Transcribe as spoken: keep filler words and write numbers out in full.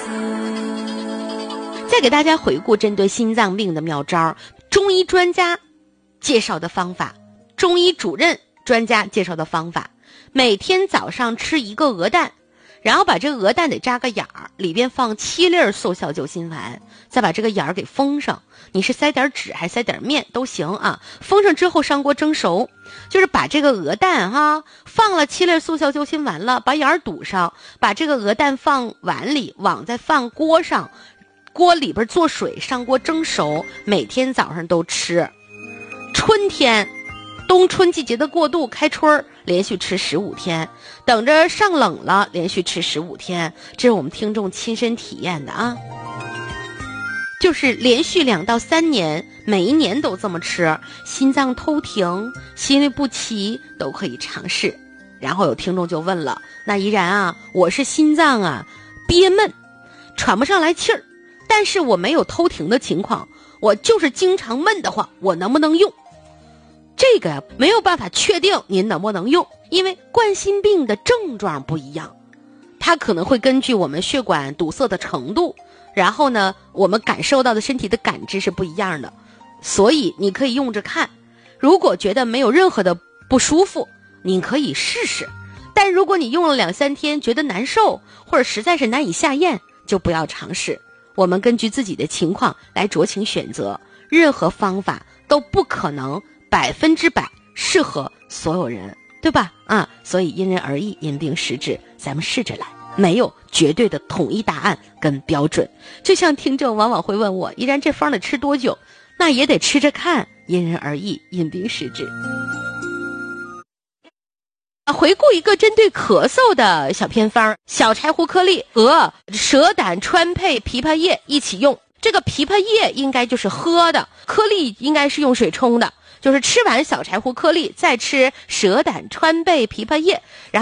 再给大家回顾针对心脏病的妙招，中医专家介绍的方法，中医主任专家介绍的方法，每天早上吃一个鹅蛋，然后把这个鹅蛋得扎个眼儿，里边放七粒速效救心丸，再把这个眼儿给封上，你是塞点纸还塞点面都行啊。封上之后上锅蒸熟，就是把这个鹅蛋哈放了七粒速效救心丸了，把眼儿堵上，把这个鹅蛋放碗里，网再放锅上，锅里边做水，上锅蒸熟，每天早上都吃。春天冬春季节的过渡开春，连续吃十五天，等着上冷了连续吃十五天，这是我们听众亲身体验的啊。就是连续两到三年，每一年都这么吃，心脏偷停、心律不齐都可以尝试。然后有听众就问了，那依然啊，我是心脏啊憋闷，喘不上来气儿，但是我没有偷停的情况，我就是经常闷得慌，我能不能用？这个没有办法确定您能不能用，因为冠心病的症状不一样，它可能会根据我们血管堵塞的程度，然后呢我们感受到的身体的感知是不一样的，所以你可以用着看，如果觉得没有任何的不舒服，你可以试试，但如果你用了两三天觉得难受，或者实在是难以下咽，就不要尝试。我们根据自己的情况来酌情选择，任何方法都不可能百分之百适合所有人，对吧？啊，所以因人而异，因病施治，咱们试着来，没有绝对的统一答案跟标准。就像听众往往会问我，依然这方得吃多久？那也得吃着看，因人而异，因病施治。回顾一个针对咳嗽的小偏方，小柴胡颗粒、鹅、蛇胆川配枇杷叶一起用。这个枇杷叶应该就是喝的，颗粒应该是用水冲的，就是吃完小柴胡颗粒，再吃蛇胆川贝枇杷叶，然后